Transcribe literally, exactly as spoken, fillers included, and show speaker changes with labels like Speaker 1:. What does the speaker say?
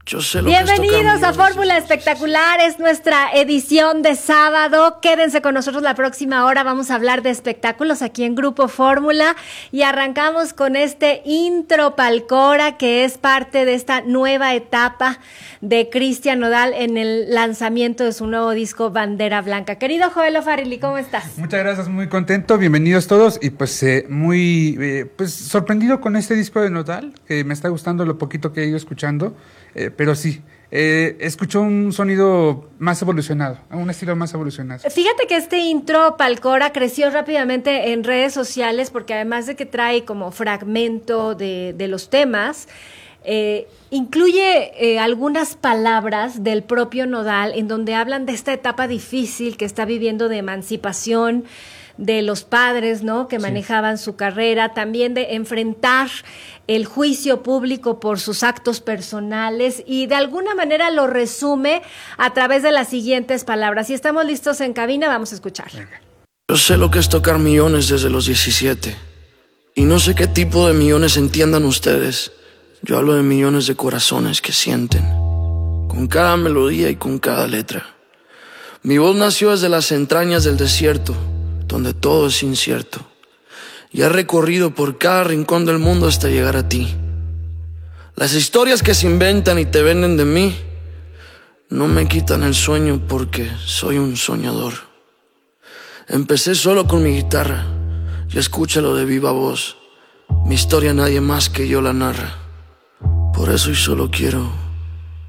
Speaker 1: Yo sé lo
Speaker 2: Bienvenidos
Speaker 1: que
Speaker 2: a Fórmula Espectacular, es nuestra edición de sábado. Quédense con nosotros la próxima hora, vamos a hablar de espectáculos aquí en Grupo Fórmula y arrancamos con este intro Palcora, que es parte de esta nueva etapa de Cristian Nodal en el lanzamiento de su nuevo disco Bandera Blanca. Querido Joel O'Farrill, ¿cómo estás?
Speaker 3: Muchas gracias, muy contento, bienvenidos todos y pues eh, muy eh, pues sorprendido con este disco de Nodal, que me está gustando lo poquito que he ido escuchando. Eh, pero sí, eh, escucho un sonido más evolucionado, un estilo más evolucionado.
Speaker 2: Fíjate que este intro Palcora creció rápidamente en redes sociales porque además de que trae como fragmento de, de los temas, eh, incluye eh, algunas palabras del propio Nodal en donde hablan de esta etapa difícil que está viviendo de emancipación de los padres, ¿no?, que manejaban sí. su carrera, también de enfrentar el juicio público por sus actos personales y de alguna manera lo resume a través de las siguientes palabras. Si estamos listos en cabina, vamos a escuchar.
Speaker 1: Yo sé lo que es tocar millones desde los diecisiete y no sé qué tipo de millones entiendan ustedes. Yo hablo de millones de corazones que sienten con cada melodía y con cada letra. Mi voz nació desde las entrañas del desierto, donde todo es incierto, y he recorrido por cada rincón del mundo hasta llegar a ti. Las historias que se inventan y te venden de mí no me quitan el sueño porque soy un soñador. Empecé solo con mi guitarra y escúchalo de viva voz. Mi historia nadie más que yo la narra. Por eso y solo quiero